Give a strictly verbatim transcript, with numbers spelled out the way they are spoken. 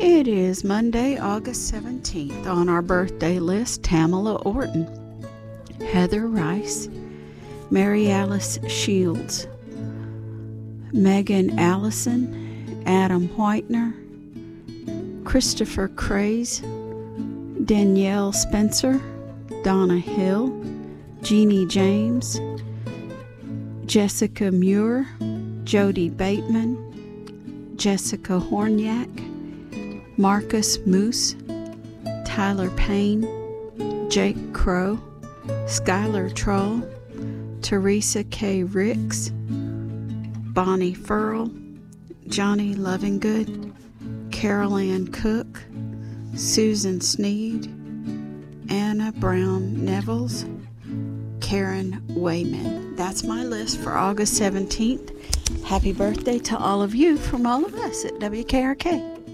It is Monday, August seventeenth. On our birthday list, Tamala Orton, Heather Rice, Mary Alice Shields, Megan Allison, Adam Whitener, Christopher Craze, Danielle Spencer, Donna Hill, Jeannie James, Jessica Muir, Jody Bateman, Jessica Horniak, Marcus Moose, Tyler Payne, Jake Crow, Skylar Troll, Teresa K. Ricks, Bonnie Furl, Johnny Lovingood, Carol Ann Cook, Susan Sneed, Anna Brown Nevels, Karen Wayman. That's my list for August seventeenth. Happy birthday to all of you from all of us at W K R K.